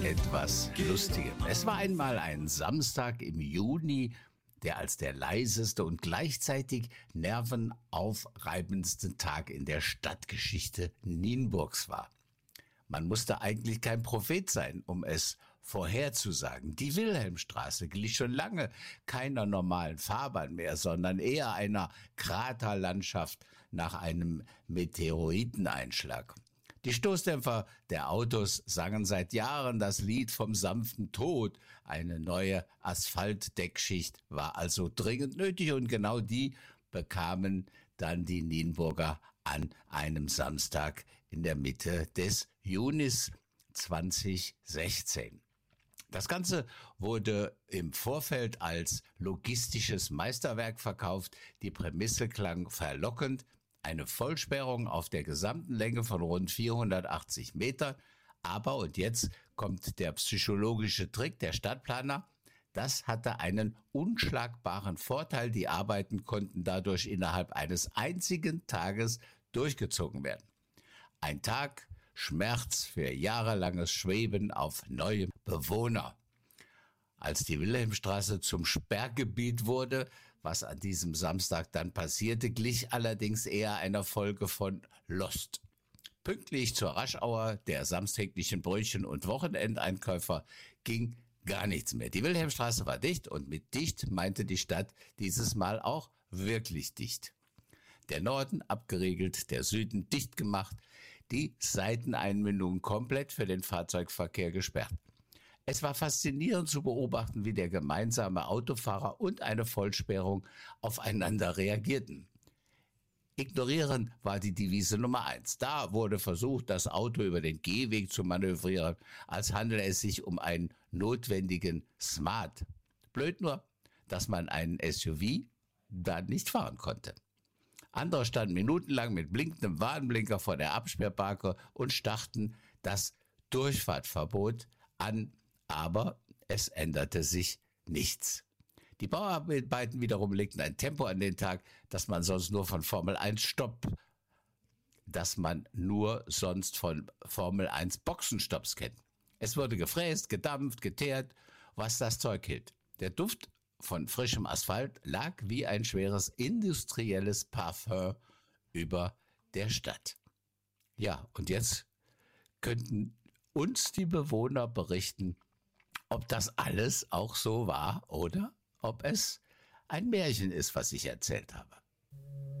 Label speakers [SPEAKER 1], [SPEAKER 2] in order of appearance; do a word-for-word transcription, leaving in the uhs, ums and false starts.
[SPEAKER 1] etwas Lustigem. Es war einmal ein Samstag im Juni, der als der leiseste und gleichzeitig nervenaufreibendste Tag in der Stadtgeschichte Nienburgs war. Man musste eigentlich kein Prophet sein, um es vorherzusagen. Die Wilhelmstraße glich schon lange keiner normalen Fahrbahn mehr, sondern eher einer Kraterlandschaft nach einem Meteoriteneinschlag. Die Stoßdämpfer der Autos sangen seit Jahren das Lied vom sanften Tod. Eine neue Asphaltdeckschicht war also dringend nötig und genau die bekamen dann die Nienburger an einem Samstag in der Mitte des Junis zweitausendsechzehn. Das Ganze wurde im Vorfeld als logistisches Meisterwerk verkauft. Die Prämisse klang verlockend. Eine Vollsperrung auf der gesamten Länge von rund vierhundertachtzig Meter. Aber, und jetzt kommt der psychologische Trick der Stadtplaner, das hatte einen unschlagbaren Vorteil. Die Arbeiten konnten dadurch innerhalb eines einzigen Tages durchgezogen werden. Ein Tag Schmerz für jahrelanges Schweben auf neue Bewohner. Als die Wilhelmstraße zum Sperrgebiet wurde, was an diesem Samstag dann passierte, glich allerdings eher einer Folge von Lost. Pünktlich zur Raschauer der samstäglichen Brötchen- und Wochenendeinkäufer ging gar nichts mehr. Die Wilhelmstraße war dicht und mit dicht meinte die Stadt dieses Mal auch wirklich dicht. Der Norden abgeriegelt, der Süden dicht gemacht, die Seiteneinmündungen komplett für den Fahrzeugverkehr gesperrt. Es war faszinierend zu beobachten, wie der gemeinsame Autofahrer und eine Vollsperrung aufeinander reagierten. Ignorieren war die Devise Nummer eins. Da wurde versucht, das Auto über den Gehweg zu manövrieren, als handele es sich um einen notwendigen Smart. Blöd nur, dass man einen S U V dann nicht fahren konnte. Andere standen minutenlang mit blinkendem Warnblinker vor der Absperrbarke und starrten das Durchfahrtverbot an, aber es änderte sich nichts. Die Bauarbeiten wiederum legten ein Tempo an den Tag, das man sonst nur von Formel eins Stopp, das man nur sonst von Formel eins Boxenstopps kennt. Es wurde gefräst, gedampft, geteert, was das Zeug hielt. Der Duft von frischem Asphalt lag wie ein schweres industrielles Parfum über der Stadt. Ja, und jetzt könnten uns die Bewohner berichten, ob das alles auch so war oder ob es ein Märchen ist, was ich erzählt habe.